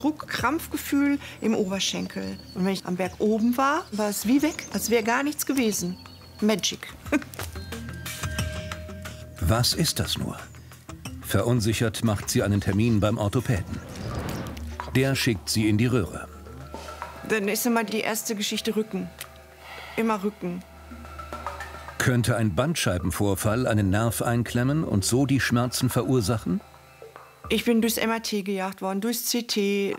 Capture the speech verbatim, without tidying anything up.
Ruck, Krampfgefühl im Oberschenkel. Und wenn ich am Berg oben war, war es wie weg, als wäre gar nichts gewesen. Magic. Was ist das nur? Verunsichert macht sie einen Termin beim Orthopäden. Der schickt sie in die Röhre. Dann ist immer die erste Geschichte Rücken. Immer Rücken. Könnte ein Bandscheibenvorfall einen Nerv einklemmen und so die Schmerzen verursachen? Ich bin durchs M R T gejagt worden, durchs C T.